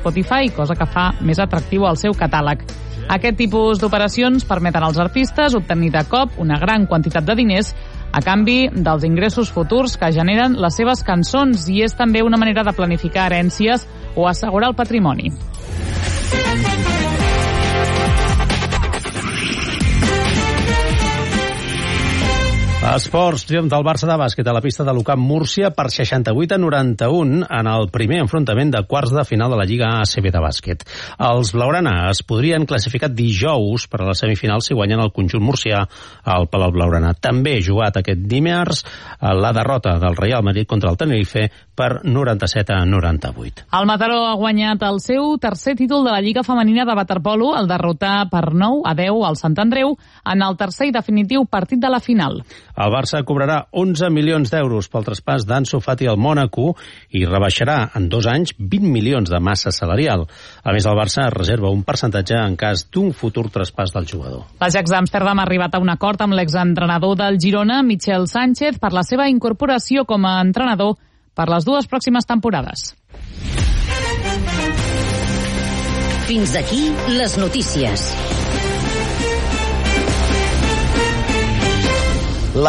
Spotify, cosa que fa més atractiu el seu catàleg. Aquest tipus d'operacions permeten als artistes obtenir de cop una gran quantitat de diners a canvi dels ingressos futurs que generen les seves cançons, i és també una manera de planificar herències o assegurar el patrimoni. Esports, triomf del Barça de bàsquet a la pista de l'UCAM Múrcia per 68-91 en el primer enfrontament de quarts de final de la Lliga ACB de bàsquet. Els blaugrana es podrien classificar dijous per a la semifinal si guanyen el conjunt murcià al Palau Blaugrana. També jugat aquest dimarts la derrota del Real Madrid contra el Tenerife per 97-98. El Mataró ha guanyat el seu tercer títol de la Lliga Femenina de waterpolo al derrotar per 9-10 al Sant Andreu en el tercer i definitiu partit de la final. El Barça cobrarà 11 milions d'euros pel traspàs d'Ansu Fati al Mònaco i rebaixarà en 2 anys 20 milions de massa salarial. A més, el Barça reserva un percentatge en cas d'un futur traspàs del jugador. L'Ajax d'Amsterdam ha arribat a un acord amb l'exentrenador del Girona, Michel Sánchez, per la seva incorporació com a entrenador per les 2 pròximes temporades. Fins aquí les notícies.